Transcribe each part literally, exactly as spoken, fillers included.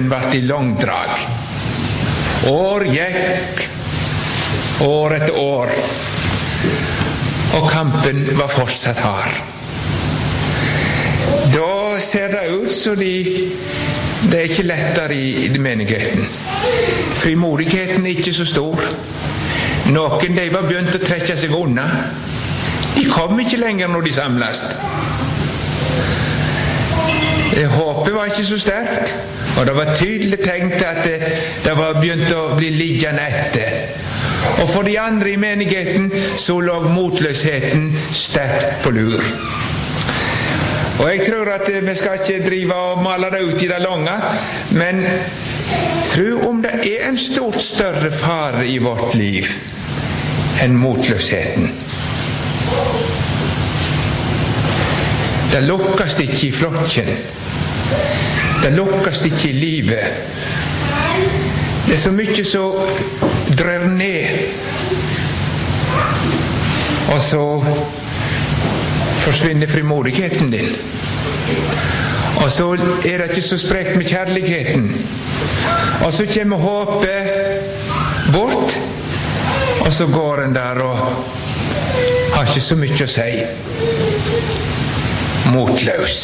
vart i långdrag. År gikk, år etter år, og kampen var fortsatt hard. Da ser det ut så de, det er ikke lettere i, i menigheten. Frimodigheten er ikke så stor. Noen de var begynt å trekke seg unna. De kom ikke lenger når de samles. Håpet var ikke så sterkt, og det var tydelig tenkt at det, det var begynt å bli liggende etter. Og for de andre i menigheten så lå motløsheten sterkt på lur. Og jeg tror at vi skal ikke drive og male det ut i det lange, men tro om det er en stort større fare i vårt liv enn motløsheten. Det lukkes ikke i flokken. Det lukkes ikke i livet. Det er så mye som drar ned, og så forsvinner frimodigheten din. Og så er det ikke så sprekt med kjærligheten. Og så kommer håpet bort, og så går en der og har ikke så mye å si. Motløs.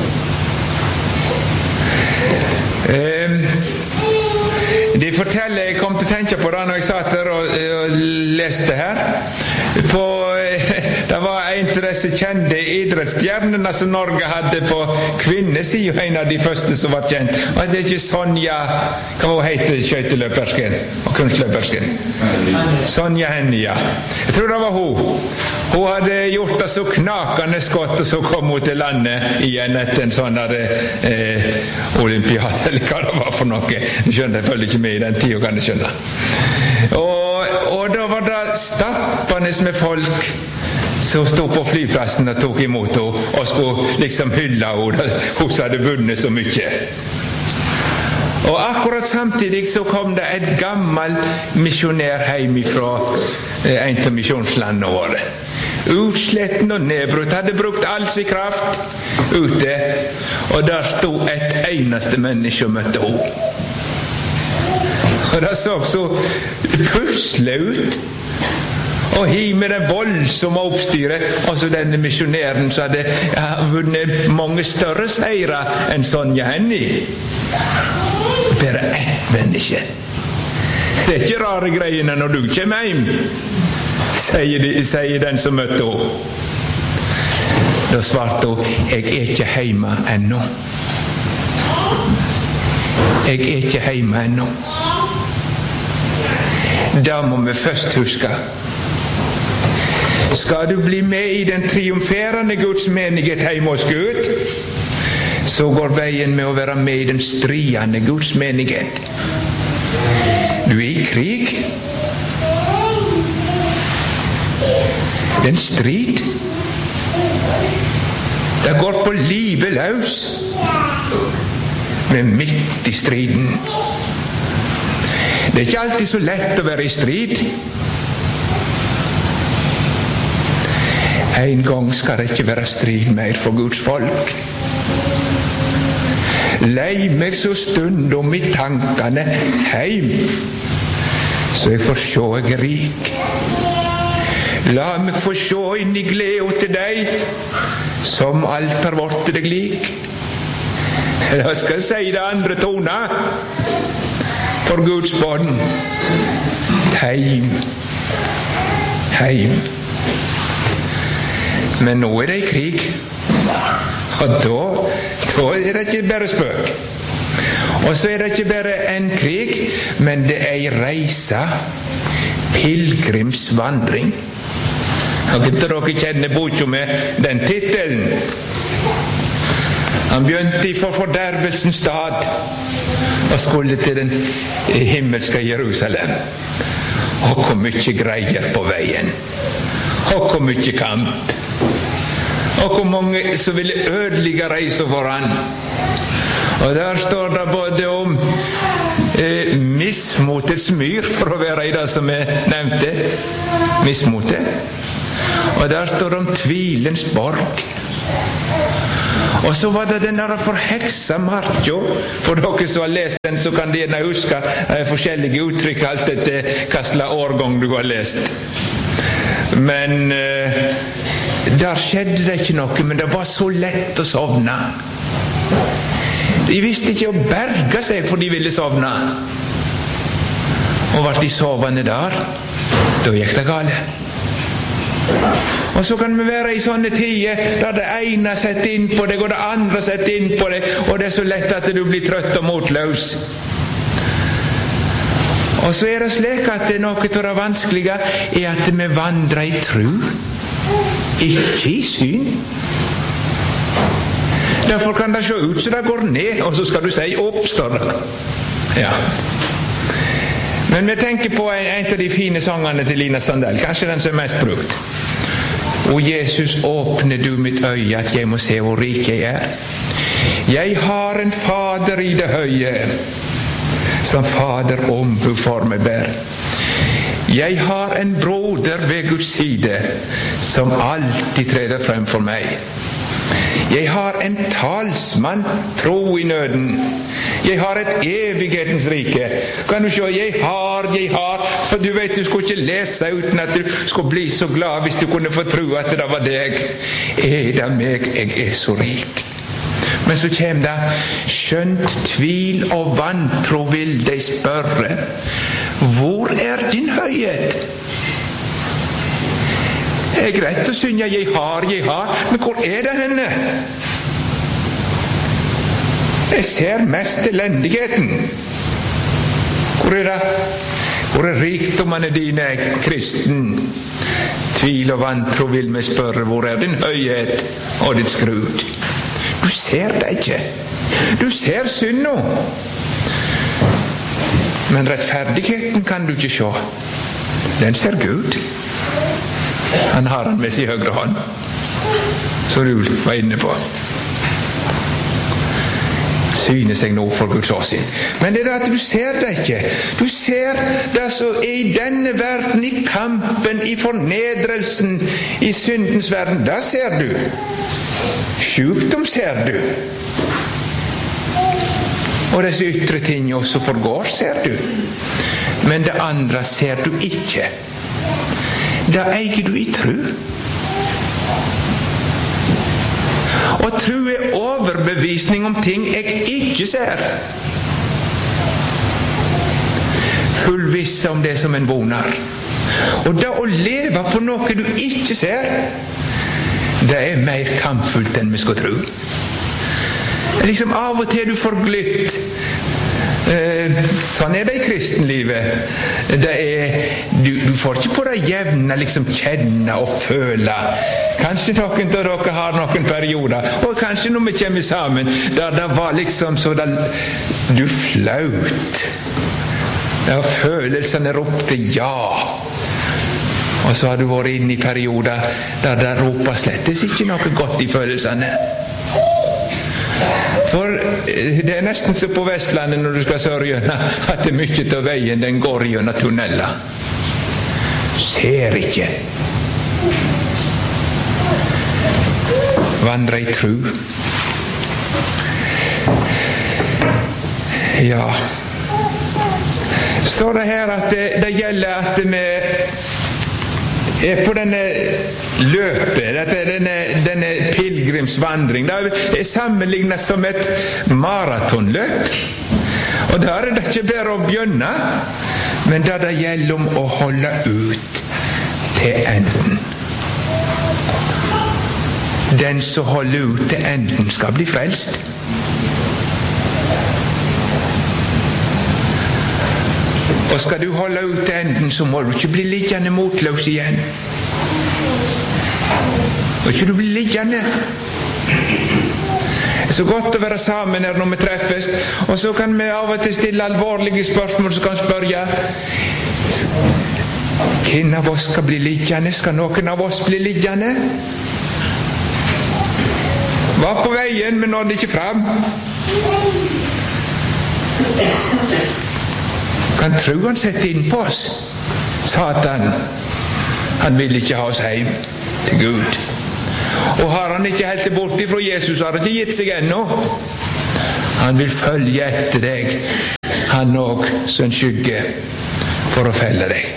Um, de forteller, jeg kom til å tenke på det når jeg satt der og, og leste her, på, det var en av disse kjente idrettsstjernene som Norge hadde på kvinnesiden, en av de første som var kjent. Og det er ikke Sonja, hva hun heter, skøyteløpersken og kunstløpersken? Sonja Hennie, ja. Jeg tror det var hun. Hun hadde gjort det så knakende godt, og så kom hun til landet igjen etter en sånn der eh, olympiad, eller hva det var for noe. Jeg skjønner, jeg følger ikke med i den tiden, kan jeg skjønne. Og, og da var det stappende med folk som stod på flyplassen og tok imot henne, og skulle liksom hylle henne, hun som hadde vunnet så mye. Og akkurat samtidig så kom det et gammel misjonær hjem fra eh, en av misjonslandene våre. Utsletten og nedbrutt, hadde brukt all sin kraft ute, og der stod et eneste menneske og møtte henne. Og det så så pusle ut, og hi med den voldsomme oppstyret, og så denne misjonæren som hadde ja, vunnet mange større seire enn Sonja Hennie. Bare ett menneske. Det er ikke rare greiene når du kommer hjem, sier, de, sier den som møtte henne. Da svarte hun, jeg er ikke hjemme ennå. Jeg er ikke hjemme ennå. Da må vi først huske. Skal du bli med i den triumferende Guds menighet hjemme hos Gud, så går veien med å være med i den striende Guds menighet. Du er i krig. Det er en strid. Det går på livet løs. Men midt i striden. Det er ikke alltid så lett å være i strid. En gang skal det ikke være strid mer for Guds folk. Lei meg så stund om i tankene heim, så jeg får se jeg er rik. La meg få se inn i glede til deg, som alt har vært deg lik. Da skal jeg si det andre tona for Guds barn. Heim, heim. Men nå er det i krig, og da, da er det ikke bare spøk. Og så er det ikke bare en krig, men det er en reise, pilgrimsvandring. Og ikke dere kjenner boka med den titelen. Han begynte i for fordervelsens stad og skulle til den himmelske Jerusalem. Og hvor mye greier på veien, og hvor mye kamp, og hvor mange som ville ødelige reise for han. Og der står det både om eh, mismotets myr, for å være i det som jeg nevnte, mismotet. Og der står det om tvilens borg. Og så var det den der forheksa markjo. For dere som har lest den, så kan dere huske eh, forskjellige uttrykk alt etter hva slags årgang du har lest. Men eh, der skjedde det ikke noe, men det var så lett å sovne. De visste ikke å berge seg, for de ville sovne. Og var de sovende der, da gikk det gale. Og så kan vi være i sånne tider der det ene setter inn på deg og det andre setter inn på deg, og det er så lett at du blir trøtt og motløs. Og så er det slik at det noe av det vanskelige er at vi vandrer i tro, ikke i syn. Derfor kan det se ut så det går ned, og så skal du si oppstår det. Ja. Men vi tenker på en, en av de fine sangene til Lina Sandell, kanskje den som er mest brukt. O Jesus, åpne du mitt øye, at jeg må se hvor rik jeg er. Jeg har en fader i det høye, som fader ombu for meg bær. Jeg har en broder ved Guds side, som alltid treder frem for meg. Jeg har en talsmann, tro i nøden. Jeg har et evighetens rike. Kan du se, jeg har, jeg har. For du vet, du skulle ikke lese uten at du skulle bli så glad hvis du kunne få tro at det var deg. Er det meg, jeg er så rik. Men så kommer det, skjønt tvil og vantro vil de spørre, hvor er din høyhet? Det er greit å synge, jeg har, jeg har, men hvor er det henne? Jeg ser mest elendigheten. Hvor er det? Hvor er rikdommene dine, kristen? Tvil og vantro vil vi spørre, hvor er din høyhet og ditt skrud? Du ser det ikke. Du ser synd nå. Men rettferdigheten kan du ikke se. Den ser Gud. Han har han med sin høyre hånd, som du var inne på. Syne seg nå for Guds åsyn. Men det er at du ser det ikke. Du ser det som er i denne verden, i kampen, i fornedrelsen, i syndens verden. Da ser du. Sjukdom ser du. Og disse ytre ting også forgår, ser du. Men det andre ser du ikke. Da eier du i tro. Og tro er overbevisning om ting jeg ikke ser. Full visse om det som en vonar. Og da å leve på noe du ikke ser, det er mer kampfullt enn vi skal tro. Liksom av og til du får glytt. Eh, sånn er det i kristenlivet. Det er, du, du får ikke på deg jevne liksom kjenne og føle. Kanskje noen av dere har noen perioder, og kanskje når vi kommer sammen, der det var liksom så der, du flaut. Der følelsene ropte ja. Og så har du vært inne i perioder der det roper slettes ikke noe godt i følelsene. For det er nesten så på Vestlandet når du skal sørge at det er mye til veien den går gjennom tunneler. Ser ikke. Vandre i tro. Ja. Står det her at det, det gjelder at vi er på denne løpet, dette, denne, denne pilgrimsvandring. Det er sammenlignet som et maratonløp. Og der er det ikke bare å begynne, men der det gjelder om å holde ut til enden. Den som holder ut til enden skal bli frelst. Og skal du holde ut til enden, så må du ikke bli liggende motløs igjen. Og ikke du bli liggende. Det er så godt å være sammen her når vi treffes, og så kan vi av og til stille alvorlige spørsmål, så kan vi spørre, hvem av oss skal bli liggende? Skal noen av oss bli liggende? Var på veien, men nådde ikke fram. Kan tro han sette inn på oss. Satan, han vil ikke ha oss hjem til Gud. Og har han ikke helt det bort ifra Jesus, har han ikke gitt seg ennå. Han vil følge etter deg, han også, som en skygge, for å felle deg.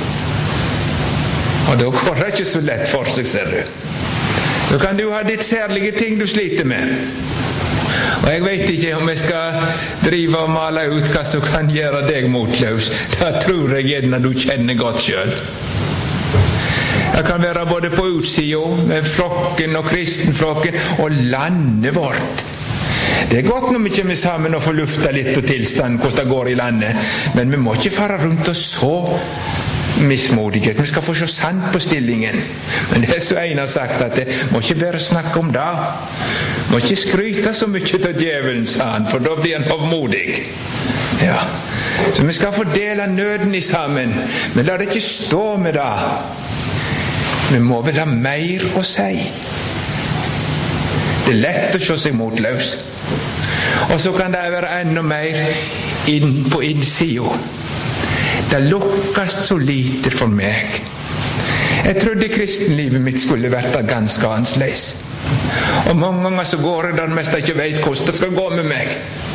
Og da går det ikke så lett for seg, ser du. Da kan du ha ditt særlige ting du sliter med. Og jeg vet ikke om jeg skal drive og male ut hva som kan gjøre deg motløs. Det tror jeg gjerne du kjenner godt selv. Det kan være både på utsiden, med flokken og kristenflokken, og landet vårt. Det er godt når vi kommer sammen og får lufta litt og tilstand hvordan det går i landet, men vi må ikke fare rundt og så mismodighet. Vi skal få se sant på stillingen. Men det er så en har sagt at det må ikke bare snakke om det. Må ikke skryte så mye til djevelen, sa han, for da blir han hovmodig. Ja. Så vi skal fordele nøden i sammen, men la det ikke stå med det. Vi må vel ha mer å si. Det er lett å se seg motløs. Og så kan det være enda mer inn på innsiden. Det lukkes så lite for meg. Jeg trodde kristenlivet mitt skulle vært ganske annerledes. Og mange ganger så går jeg der mest jeg ikke vet hvordan det skal gå med meg.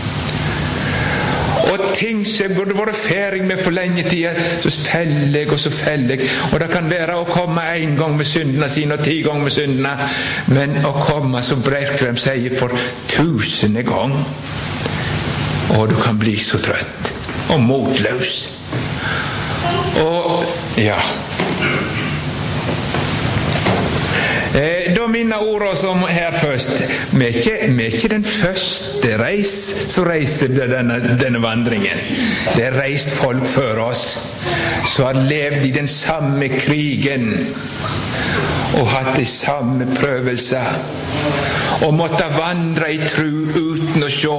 Og ting som jeg burde vært ferdig med for lenge tid, så feller jeg og så feller jeg. Og det kan være å komme en gang med syndene sine og ti ganger med syndene, men å komme som Breirkrem sier for tusende gang. Og du kan bli så trøtt og motløs. Og ja eh, da minner ordet som her først. Vi er ikke, vi er ikke den første reis som reiser denne, denne vandringen. Det er reist folk før oss som har levd i den samme krigen og hatt de samme prøvelser og måtte vandre i tro uten å se.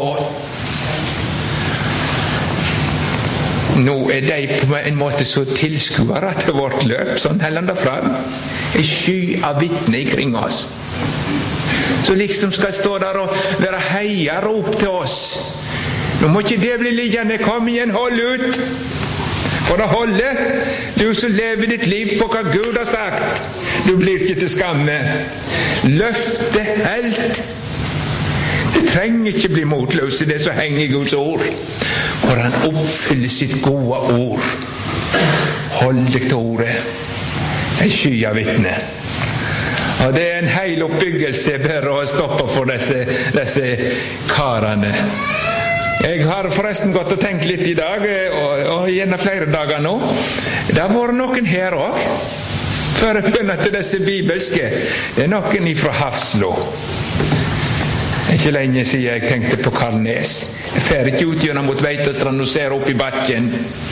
Nå er de på en måte så tilskuere til vårt løp, sånn heller det fram. En sky av vitner kring oss. Så liksom skal stå der og være heiarop til oss. Nå må ikke det bli liggende, kom igjen, hold ut. For å holde, du som lever ditt liv på hva Gud har sagt. Du blir ikke til skamme. Løfte helt. Det trenger ikke bli motløs i det som henger i Guds ord. For han oppfyller sitt gode ord. Hold deg til ordet. En sky av vitner. Og det er en heil oppbyggelse bare å stoppe for disse, disse karene. Jeg har forresten gått og tenkt litt i dag, og, og gjerne flere dager nå. Det har vært noen her også. Før jeg begynner til disse bibelske. Det er noen ifra Hafslo. Det er ikke lenge siden jeg tenkte på Karl Nes. Jeg fer ikke ut gjennom mot Veitastrand og ser opp i bakken.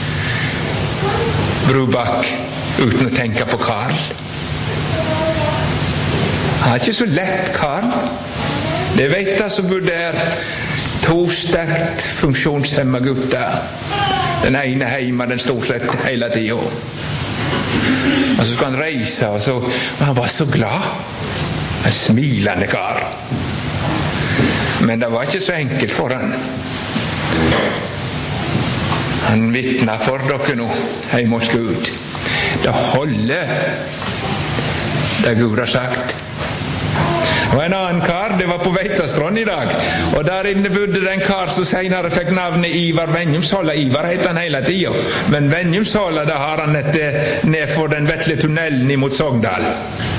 Brubakk, uten å tenke på Karl. Han er ikke så lett, Karl. Det vet jeg som bodde her. To sterkt funksjonshemma gutter. Den ene hjemme, den stort sett hele tiden. Og så skal han reise, og så og han var så glad. En smilende kar. Men det var ikke så enkelt for han. Han vittner for dere nå, hjemme hos Gud. Det holder, det Gud har sagt. Og en annen kar, det var på Veitastrand i dag, og der inne bodde det en kar som senere fikk navnet Ivar Venjumshola. Ivar heter han hele tiden, men Venjumshola, da har han etter ned for den vetle tunnelen imot Sogndal.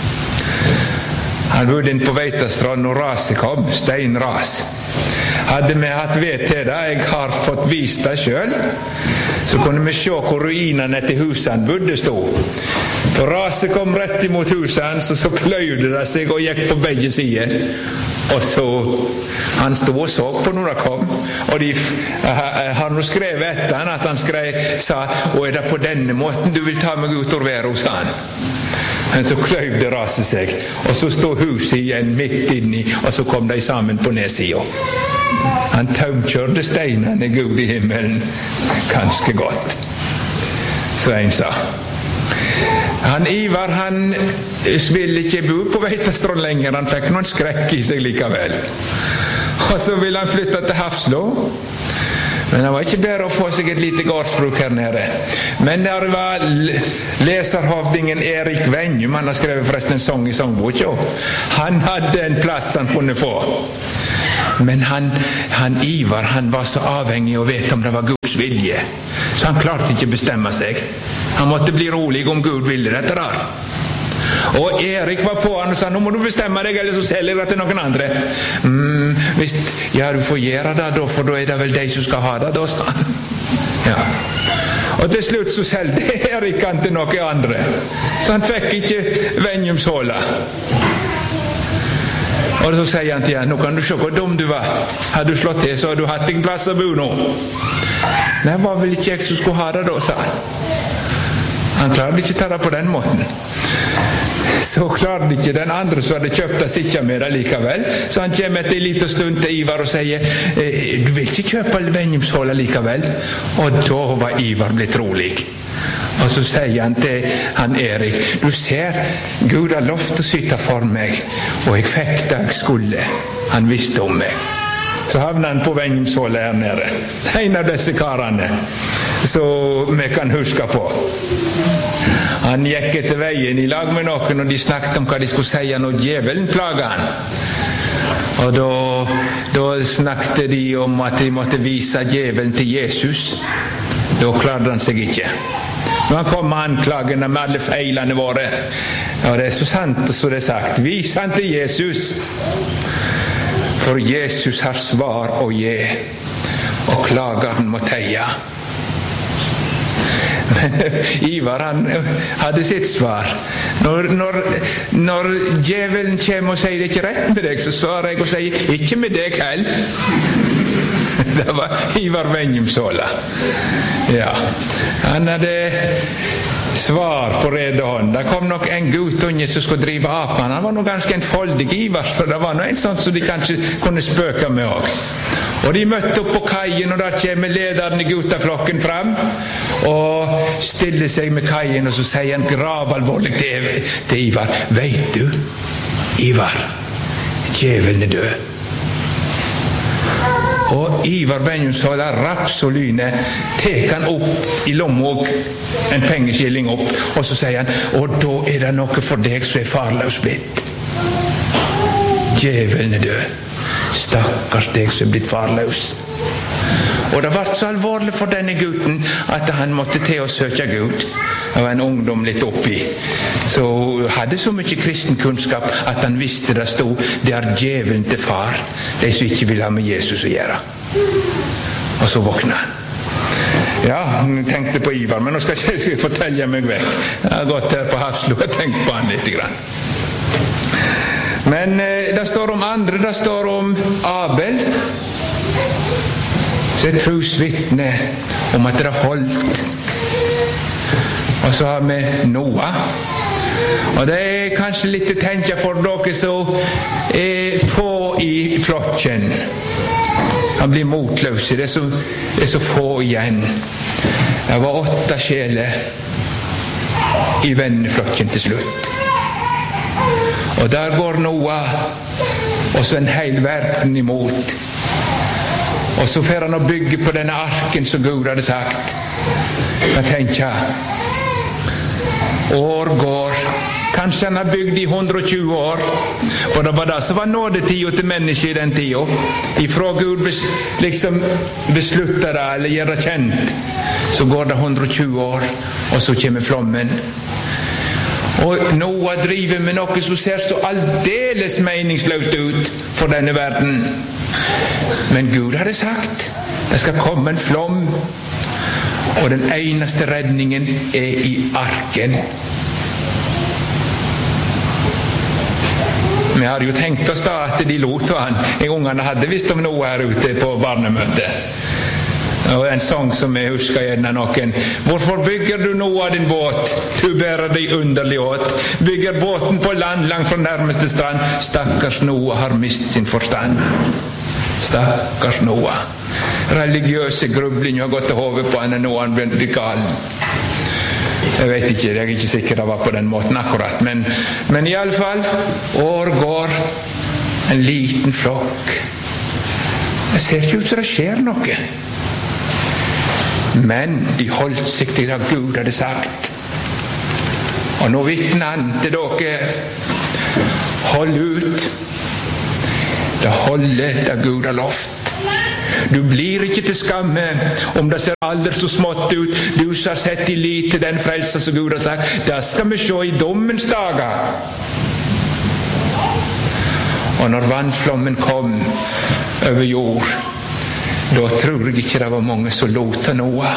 Han bodde inn på Veitastrand og raset kom, steinras. Hadde vi hatt ved til det, jeg har fått vist det selv, så kunne vi se hvor ruinene etter huset han bodde stod. For raset kom rett imot huset hans, og så kløyde det seg og gikk på begge sider. Og så han stod og så på når det kom, og de har nå skrevet etter han at han skrev, sa, og er det på denne måten du vil ta meg ut og være hos han? Men så kløyv det raset seg, og så stod huset igjen midt inni, og så kom de sammen på nedsiden. Han taumkjørte steinene Gud i himmelen ganske godt. Så en sa. Han Ivar, han ville ikke bo på Veitastrand lenger, han fikk noen skrekk i seg likevel. Og så ville han flytte til Hafslo. Men det var ikke bedre å få seg et lite gårdsbruk her nede. Men der var leserhovdingen Erik Venjum, han har skrevet forresten en sang i sangboka. Han hadde en plass han kunne få. Men han, han Ivar, han var så avhengig av å vite om det var Guds vilje. Så han klarte ikke bestemme seg. Han måtte bli rolig om Gud ville dette der. Og Erik var på han og sa, nå må du bestemme deg, eller så selger jeg det til noen andre. Mm, hvis, ja, du får gjøre det da, for da er det vel de som skal ha det da, sa han. Ja. Og til slutt så selgte Erik han til noen andre. Så han fikk ikke Venjumshåla. Og så sier han til han, nå kan du se hvor dum du var. Hadde du slått til, så har du hatt en plass å bo nå. Nei, var vel ikke jeg som skulle ha det da, sa han. Han klarte ikke ta det på den måten. Så klarte ikke den andre som hadde kjøpt det sikker med det likevel. Så han kommer etter en liten stund til Ivar og sier, du vil ikke kjøpe Venjumshåla likevel? Og da var Ivar blitt rolig. Og så sier han til han Erik, du ser, Gud har lovt å syte for meg, og jeg fikk det jeg skulle. Han visste om meg. Så havnet han på Venjumshåla her nede. En av disse karene, så vi kan huske på. Han gikk etter veien i lag med noen, og de snakket om hva de skulle si når djevelen plaget han. Og da, da snakket de om at de måtte vise djevelen til Jesus. Da klarte han seg ikke. Når han kom med anklagene med alle feilene våre, og det er så sant som det er sagt, vis han til Jesus. For Jesus har svar å gi, og klageren må teie. Ivar han hadde sitt svar. Når, når, når djevelen kommer og sier det er ikke rett med deg, så svarer jeg og sier ikke med deg heller. Det var Ivar Venjumshåla. Ja, han hadde svar på rede hånd. Det kom nok en guttunge som skulle drive apen. Han var nok ganske en foldig Ivar, så det var nok en sånn som de kanskje kunne spøke med også. Og de møtte opp på kajen, og da kommer lederen i guttaflokken fram og stiller seg med kajen, og så sier han gravalvorlig til, til Ivar, vet du, Ivar, djevelen er død. Og Ivar Venjumshåla raps og lyne, tek han opp i lommok en pengeskilling opp, og så sier han, og da er det noe for deg som er farløs blitt. Djevelen er død. Stakkars deg som er blitt farløs. Og det var så alvorlig for denne gutten at han måtte til å søke Gud. Det var en ungdom litt oppi, så hadde så mye kristen kunnskap at han visste det stod, det er djevelen til far, de som ikke vil ha med Jesus å gjøre. Og så våkna han. Ja, jeg tenkte på Ivar, men nå skal jeg ikke fortelle meg vekk. Jeg har gått her på Hafslo og tenkt på han litt grann. Men eh, det står om andre, det står om Abel, så er trosvitne om at det er holdt. Og så har vi Noah, og det er kanskje litt å tenke for dere som er få i flokken. Han blir motløs, det er så, det er så få igjen. Det var åtte sjeler i venneflokken til slutt. Og der går Noah, og så en hel verden imot. Og så får han å bygge på denne arken som Gud hadde sagt. Jeg tenker, år går, kanskje han har bygd i hundre og tjue år, og det var det som var nådetida til mennesket i den tida. Ifra Gud bes, liksom beslutter det, eller gjør det kjent, så går det hundre og tjue år, og så kommer flommen. Og Noah driver med noe som ser så aldeles meningsløst ut for denne verden. Men Gud hadde sagt, det skal komme en flom, og den eneste redningen er i arken. Vi har jo tenkt oss da at de lot han. Ungene hadde visst om Noah her ute på barnemøtet. Og en sang som jeg husker gjerne noen. Hvorfor bygger du Noah din båt? Du bærer deg underlig åt. Bygger båten på land langt fra nærmeste strand. Stakkars Noah har mist sin forstand. Stakkars Noah. Religiøse grubling har gått til hovedet på henne nå han begynte å bli gal. Jeg vet ikke, jeg er ikke sikker det var på den måten akkurat. Men, men i alle fall, år går, en liten flokk. Det ser ikke ut som det skjer noe. Men de holdt seg til det Gud hadde sagt. Og nå vitner han til dere: hold ut. Det holder det Gud har lovt. Du blir ikke til skamme om det ser aldri så smått ut. Du som har sett i lit til den frelser som Gud har sagt. Det skal vi se i dommens dager. Og når vannflommen kom over jord, da tror jeg ikke det var mange som lot av noe.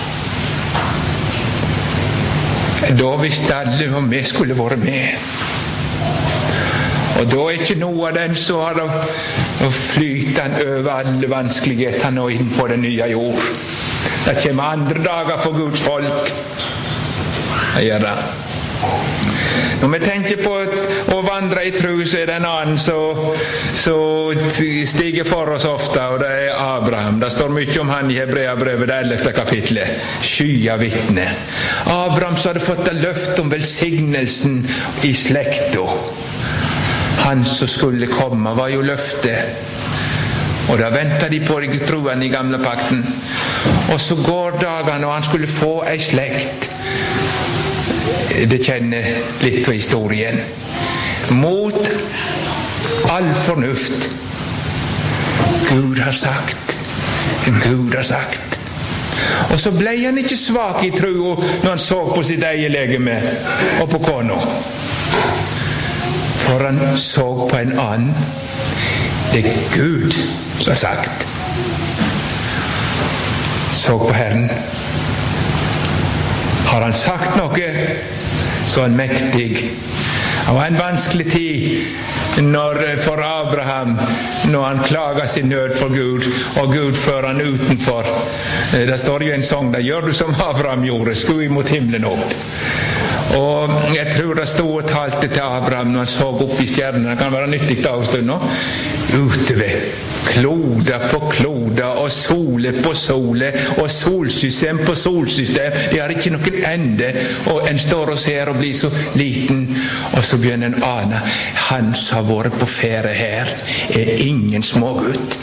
Da visste alle om vi skulle være med. Og da er ikke noe av den som har å flyte han over alle vanskeligheter og inn på den nye jord. Det kommer andre dager for Guds folk. Jeg gjør det. Når vi tenker på å vandre i tro, så er det en annen som stiger for oss ofte, og det er Abraham. Det står mye om han i Hebreabrevet, det ellevte kapitlet. Skya vitne. Abraham som hadde fått et løfte om velsignelsen i slekta. Han som skulle komme var jo løftet. Og da ventet de på de troende i gamle pakten. Og så går dagene, og han skulle få ei slekt. Det kjenner litt av historien. Mot all fornuft. Gud har sagt. Gud har sagt. Og så ble han ikke svak i tro når han så på sitt eget legeme og på kona. For han så på en annen. Det er Gud som har sagt. Så på Herren. Har han sagt noe, så er han mektig. Det var en vanskelig tid når, for Abraham når han klager sin nød for Gud, og Gud fører han utenfor. Det står jo en sang der: gjør du som Abraham gjorde, skru imot himmelen opp. Og jeg tror det stod og talte til Abraham når han så opp i stjernene. Det kan være nyttig da en stund nå. Utover kloder på kloder og sole på sole og solsystem på solsystem. Det har ikke noen ende, og en står og ser og blir så liten, og så begynner en ane: han som har vært på ferde her er ingen smågutt.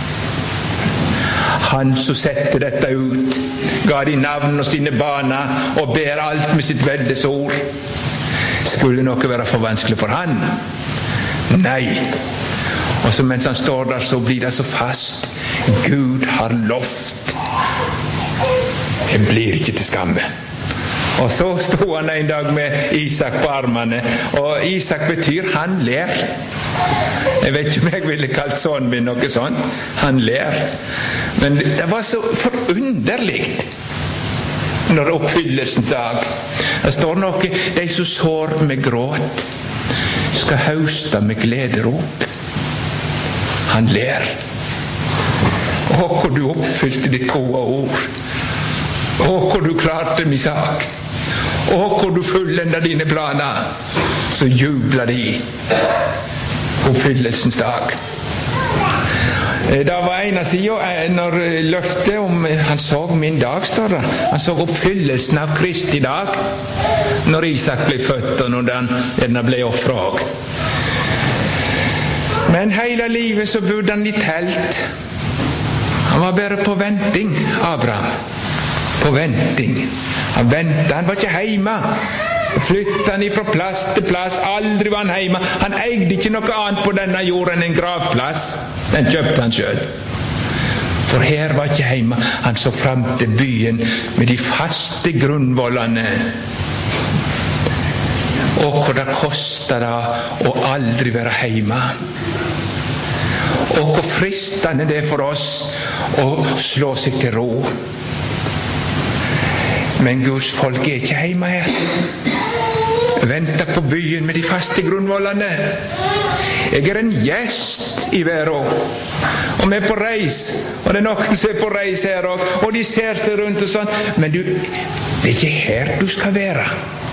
Han som setter dette ut, ga de navn og sine baner og ber alt med sitt veldes ord. Skulle noe være for vanskelig for han? Nei. Og så mens han står der, så blir det så fast. Gud har lovt. Jeg blir ikke til skamme. Og så stod han en dag med Isak på armene, og Isak betyr han ler. Jeg vet ikke om jeg ville kalt sønnen min noe sånn. Han ler. Men det var så forunderlig når oppfyllelsens dag. Det står noe: de som sår med gråt skal høste med glederop. Han ler. Å, hvor du oppfylte ditt gode ord. Å, hvor du klarte min sak. Å, hvor du fullender dine planer. Så jubler de oppfyllelsens dag. Det var en av siden når løftet om han så min dag, står det. Han så oppfyllelsen av Kristi dag når Isak ble født, og når den ble offret også. Men hele livet så bodde han i telt. Han var bare på venting, Abraham. På venting. Han ventet, han var ikke hjemme. Flyttet han ifra plass til plass. Aldri var han hjemme. Han eide ikke noe annet på denne jorden enn en gravplass. Den kjøpte han selv. For her var ikke hjemme. Han så frem til byen med de faste grunnvollene. Og hva det kostet det å aldri være hjemme. Og hvor fristende det er for oss å slå seg til ro. Men Guds folk er ikke hjemme her. Venter på byen med de faste grunnvollene. Jeg er en gjest i verden, og vi er på reis, og det er noen som er på reis her også, og de ser seg rundt og sånn, men du, det er ikke her du skal være.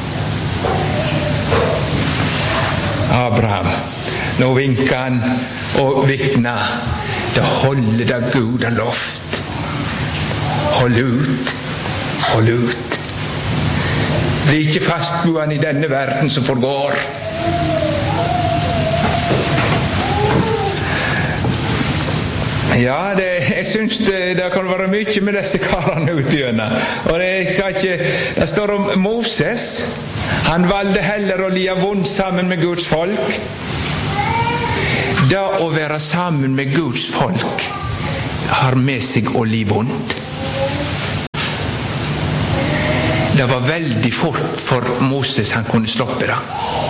Abraham, nå vinker han og vitner: det holder det Gud har lovt. Hold ut, hold ut. Bli ikke fastboende i denne verden som forgår. Ja, det, jeg synes det, det kan være mye med disse karene utgjørende. Og det skal ikke, det står om Moses. Han valgte heller å lia vondt sammen med Guds folk. Da å være sammen med Guds folk har med seg å li vondt. Det var veldig fort for Moses han kunne sloppe det.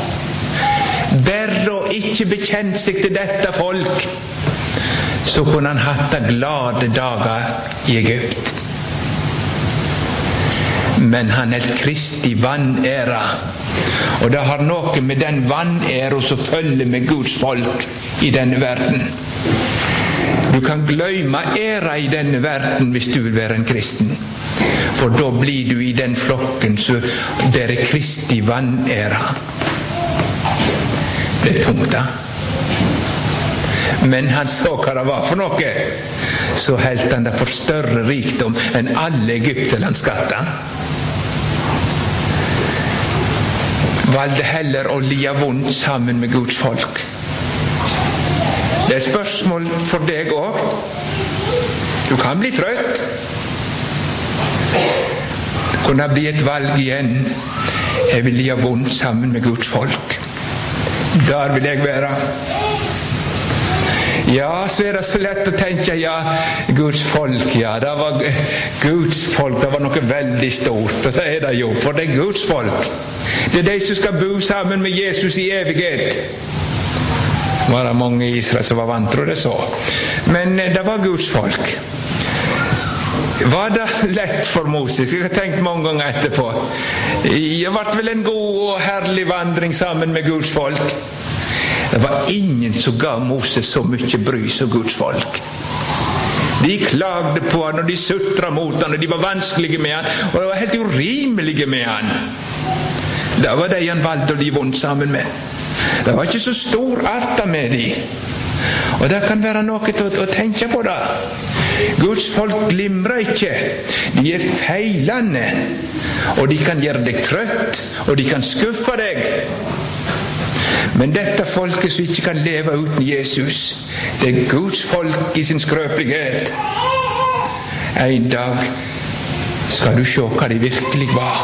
Bare å ikke bekjenne seg til dette folk, så kunne han hatt glade dager i Egypt. Men han er Kristi vanæra, og det har noe med den vanæra som følger med Guds folk i denne verden. Du kan gløyme æra i denne verden hvis du vil være en kristen, for da blir du i den flokken som der er Kristi vanæra. Det er tungt da. Men han så hva det var for noe, så helt han det for større rikdom enn alle Egypterlands skatter. Valgte heller å lia vondt sammen med Guds folk. Det er spørsmål for deg også. Du kan bli trøtt. Det kunne bli et valg igjen. Jeg vil lia vondt sammen med Guds folk. Der vil jeg være. Ja, så er det så lett å tenke, ja, Guds folk, ja, det var Guds folk, det var noe veldig stort, og det er det jo, for det er Guds folk. Det er de som skal bo sammen med Jesus i evighet. Var det mange i Israel som var vantro, det så. Men det var Guds folk. Var det lett for Moses? Jeg har tenkt mange ganger etterpå. Det var vel en god og herlig vandring sammen med Guds folk. Det var ingen som ga Moses så mye bry som Guds folk. De klagde på han, og de sutret mot han, og de var vanskelige med han, og de var helt urimelige med han. Det var de han valgte å li vondt sammen med. Det var ikke så stor arta med de. Og det kan være noe til å, å tenke på det. Guds folk glimrer ikke. De er feilende, og de kan gjøre deg trøtt, og de kan skuffe deg. Men dette folket som ikke kan leve uten Jesus, det er Guds folk i sin skrøpelighet. En dag skal du se hva det virkelig var.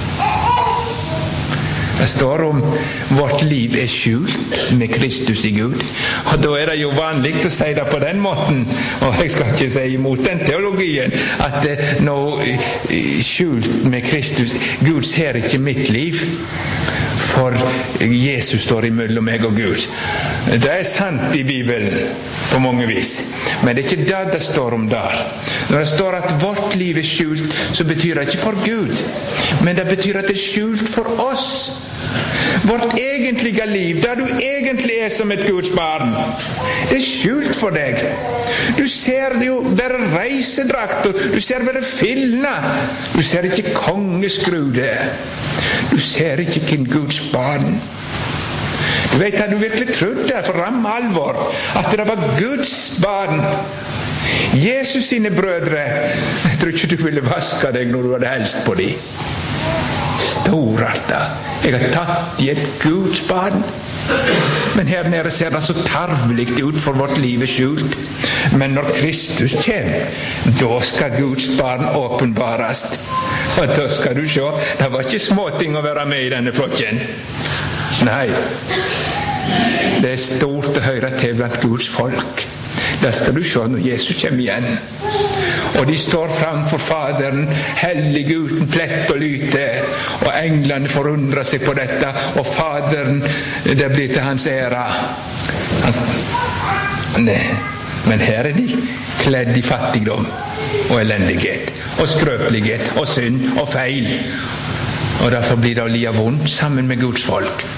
Det står om vårt liv er skjult med Kristus i Gud. Og da er det jo vanlig å si det på den måten, og jeg skal ikke si imot den teologien, at det er noe skjult med Kristus. Gud ser ikke mitt liv, for Jesus står imellom meg og Gud. Det er sant i Bibelen på mange vis, men det er ikke det det står om der. Når det står at vårt liv er skjult, så betyr det ikke for Gud, men det betyr at det er skjult for oss. Vårt egentlige liv, der du egentlig er som et Guds barn, det er skjult for deg. Du ser jo bare reisedrakter, du ser bare fillene, du ser ikke kongeskrude, du ser ikke hvem Guds barn. Du vet at du virkelig trodde for ramme alvor at det var Guds barn, Jesus sine brødre. Jeg tror ikke du ville vaske deg når du hadde helst på dem. Storarta, jeg har tatt i et Guds barn. Men her nede ser det så tarvelig ut, for vårt liv er skjult. Men når Kristus kommer, da skal Guds barn åpenbares. Og da skal du se, det var ikke små ting å være med i denne flokken. Nei, det er stort å høre til blant Guds folk. Det skal du se når Jesus kommer igjen. Og de står framfor Faderen, hellig uten plett og lyte, og englene forundrer seg på dette, og Faderen, det blir til hans ære. Hans... Nei, men her er de kledd i fattigdom og elendighet, og skrøpelighet, og synd, og feil. Og derfor blir det å lia vondt sammen med Guds folk.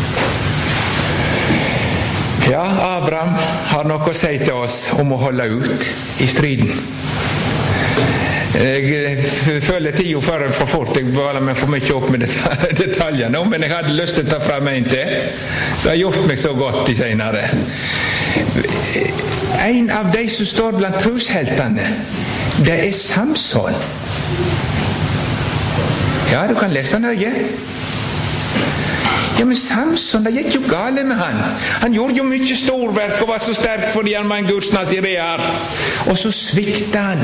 Ja, Abraham har noe å si til oss om å holde ut i striden. Jeg føler tida før for fort, jeg baler meg for mye opp med detaljer nå, men jeg hadde lyst til å ta frem en til, så har gjort meg så godt i senere. En av de som står blant trosheltene, det er Samson. Ja, du kan lese nøye. Ja, men Samson, det gikk jo gale med han. Han gjorde jo mye storverk og var så sterk fordi han var en Guds nazireer. Og så svikta han.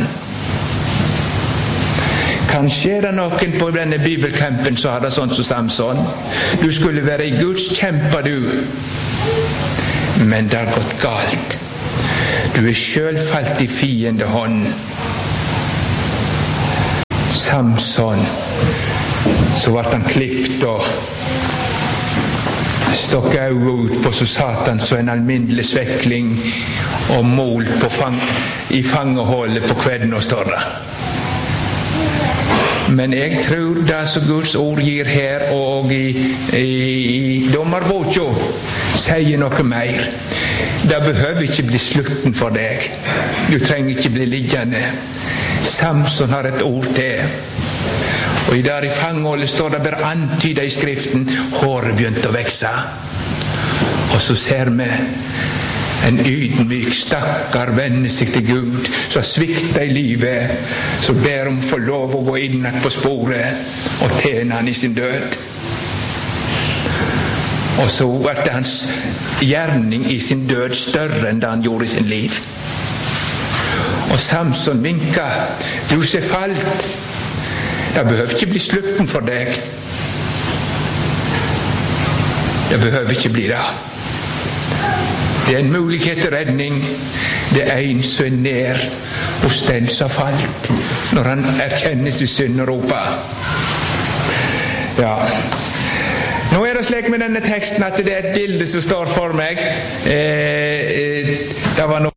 Kanskje er det noen på denne bibelkampen som hadde sånn som Samson. Du skulle være i Guds kjemper, du. Men det har gått galt. Du er selv falt i fiendehånd. Samson, så ble han klippt og stakk øynene ut på så Satan så en alminnelig svekling og mål på fang, i fangeholdet på kvedden og større. Men jeg tror det som Guds ord gir her og i, i, i dommerbåtjo sier noe mer. Det behøver ikke bli slutten for deg. Du trenger ikke bli liggende. Samson har et ord til. Og i der i fangeholdet står det bare antydet i skriften, håret begynte å vekse. Og så ser vi en ydmyk stakkar vende seg til Gud, så svikter i livet, så ber om få lov å gå inn på sporet og tjene han i sin død. Og så ble hans gjerning i sin død større enn det han gjorde i sin liv. Og Samson vinka, du ser falt. Det behøver ikke bli slutten for deg. Det behøver ikke bli det. Det er en mulighet til redning. Det er en som er nær hos den som har falt, når han erkjenner sin synd og roper. Ja. Nå er det slik med denne teksten at det er et bilde som står for meg. Eh, eh, det var noe